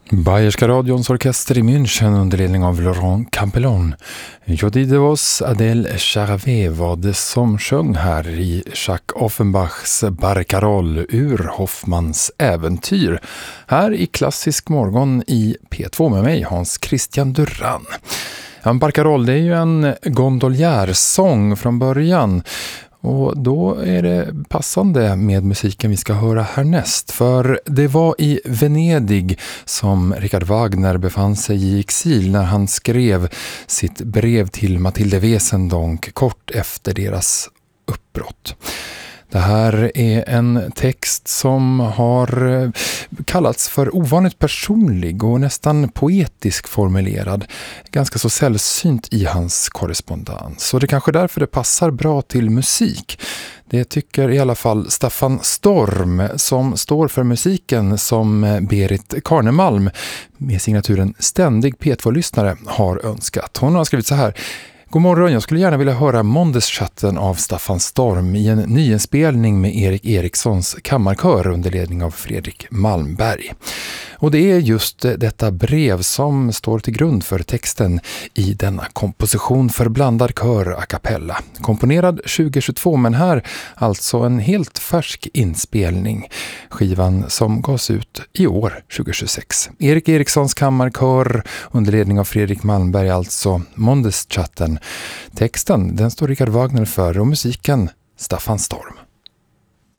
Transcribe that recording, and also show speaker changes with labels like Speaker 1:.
Speaker 1: Bayerska radions orkester i München under ledning av Laurent Campellon. Jodi de Vos, Adèle Charavet var det som sjöng här i Jacques Offenbachs Barcarolle ur Hoffmans äventyr. Här i Klassisk morgon i P2 med mig, Hans Christian Duran. En Barcarolle, det är ju en gondoliärsång från början. Och då är det passande med musiken vi ska höra härnäst. För det var i Venedig som Richard Wagner befann sig i exil när han skrev sitt brev till Mathilde Wesendonck kort efter deras uppbrott. Det här är en text som har kallats för ovanligt personlig och nästan poetisk formulerad. Ganska så sällsynt i hans korrespondens. Och det är kanske därför det passar bra till musik. Det tycker i alla fall Staffan Storm som står för musiken som Berit Karnemalm med signaturen Ständig P2-lyssnare har önskat. Hon har skrivit så här: God morgon, jag skulle gärna vilja höra Mondeschatten av Staffan Storm i en nyinspelning med Erik Erikssons kammarkör under ledning av Fredrik Malmberg. Och det är just detta brev som står till grund för texten i denna komposition för blandad kör a cappella. Komponerad 2022 men här alltså en helt färsk inspelning. Skivan som gavs ut i år 2026. Erik Erikssons kammarkör under ledning av Fredrik Malmberg, alltså Mondeschatten. Texten den står Richard Wagner för och musiken Staffan Storm.